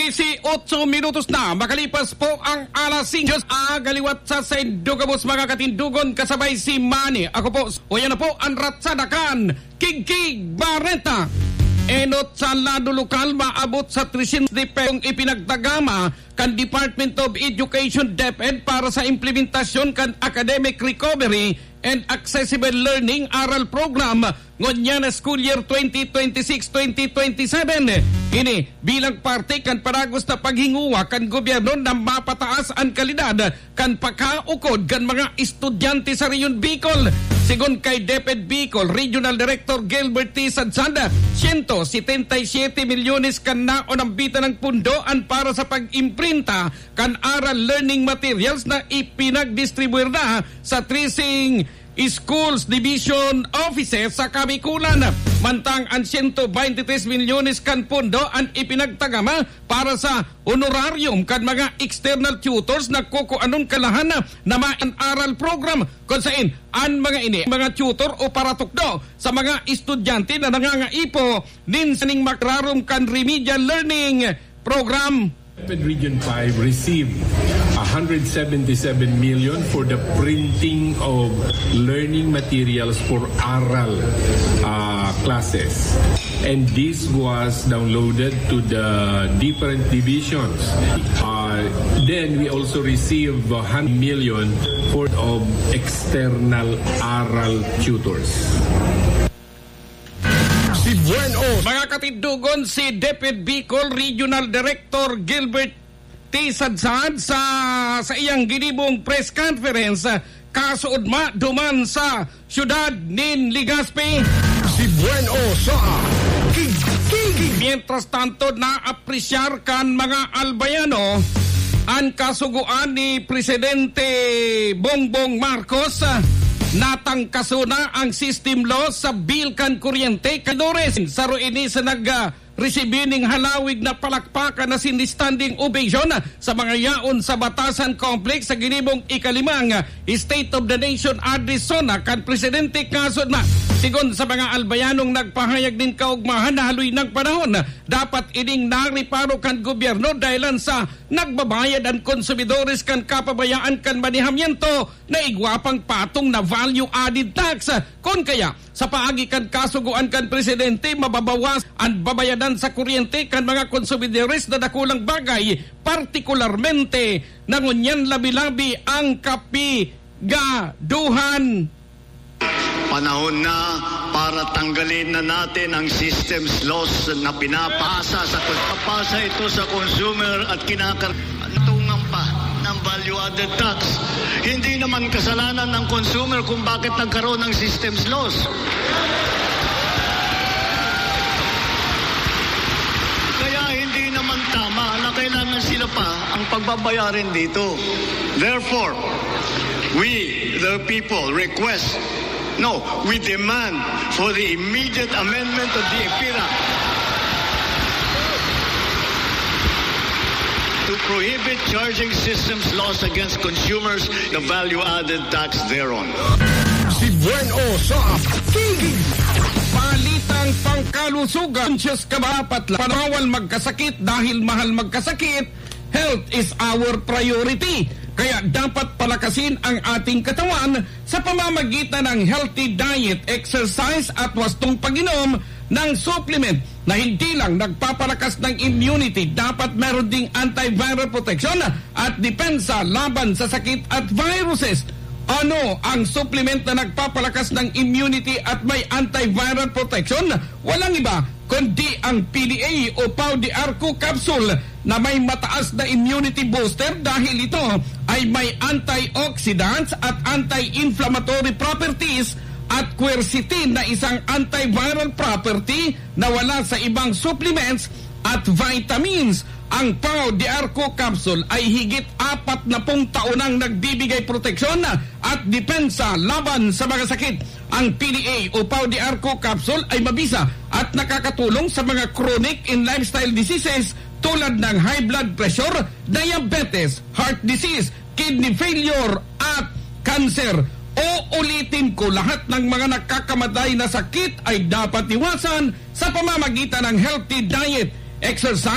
18 minutos na, makalipas po ang alas 5. Diyos agaliwat sa Sendugabos mga katindugon, kasabay si Manny. Ako po, o yan na po ang ratsadakan, Kigkig Barreta. Enot sa lado lokal, maabot sa 300 peong ipinagtagama kan Department of Education DepEd para sa implementasyon kan academic recovery and accessible learning aral program ngunyan na school year 2026-2027. Ini bilang parte kan paragos na paghinguwa kan gobyerno na mapataas ang kalidad kan pagkaukod kan mga estudyante sa Rehiyon Bicol. Sigon kay DepEd Bicol Regional Director Gilbert T. Sadsada, 177 milyones kan naon ang bita ng pundoan para sa pag-imprinta kan aral learning materials na ipinagdistribuir na sa tracing Schools Division Offices sa Kabikulan. Mantang ang 123 milyones kan pondo ang ipinagtagama para sa honorarium kan mga external tutors na kukuanon kalahan na maan-aral program kung saan ang mga ini, mga tutor o paratukdo sa mga estudyante na nangangaipo din sa ning makrarom kan remedial learning program. DepEd Region 5 received 177 million for the printing of learning materials for oral classes. And this was downloaded to the different divisions. Then we also received 100 million for of external oral tutors. Mga katindugon, si DepEd Bicol Regional Director Gilbert T. Sadsad sa iyang ginibong press conference kasuod duman sa siyudad nin Legazpi. Si Bueno sa Mientras tanto, na-apresyar kan mga albayano ang kasuguan ni Presidente Bongbong Marcos. Natangkaso na ang system law sa bill kan kuryente kadores sa roini sa receiving halawig na palakpakan na sinistanding ovation sa mga yaon sa Batasan Complex sa ginibong ikalimang State of the Nation Arizona kan Presidente kasod na. Sigon sa mga albayanong nagpahayag din kaugmahan na haloy ng panahon, dapat ining nariparo kan gobyerno dahilan sa nagbabayad ang konsumidores kan kapabayaan kan manihamiento na igwapang patong na value added tax. Kon kaya sa paagi kan kasuguan kan Presidente, mababawas ang babayadan sa kuryente kan mga konsumidores na dakulang bagay, partikularmente nangunyan labi-labi ang kapigaduhan. Panahon na para tanggalin na natin ang systems loss na pinapasa ito sa consumer at kinakatungan pa ng value-added tax. Hindi naman kasalanan ng consumer kung bakit nagkaroon ng systems loss. Kaya hindi naman tama na kailangan sila pa ang pagbabayarin dito. Therefore, we, the people, we demand for the immediate amendment of the EPIRA to prohibit charging systems loss against consumers the value-added tax thereon. Si Bueno sa Palitang pangkalusugan, Diyos ka ba panawal magkasakit dahil mahal magkasakit. Health is our priority. Kaya dapat palakasin ang ating katawan sa pamamagitan ng healthy diet, exercise at wastong pag-inom ng supplement na hindi lang nagpapalakas ng immunity, dapat meron ding antiviral protection at depensa laban sa sakit at viruses. Ano ang supplement na nagpapalakas ng immunity at may antiviral protection? Walang iba kundi ang PDA o Pau de Arco capsule na may mataas na immunity booster dahil ito ay may antioxidants at anti-inflammatory properties at quercetin na isang antiviral property na wala sa ibang supplements at vitamins. Ang Pau de Arco capsule ay higit 40 taonang nagbibigay proteksyon at depensa laban sa mga sakit. Ang PDA o Pau de Arco capsule ay mabisa at nakakatulong sa mga chronic and lifestyle diseases tulad ng high blood pressure, diabetes, heart disease, kidney failure at cancer. Uulitin ko, lahat ng mga nakakamatay na sakit ay dapat iwasan sa pamamagitan ng healthy diet, exercise,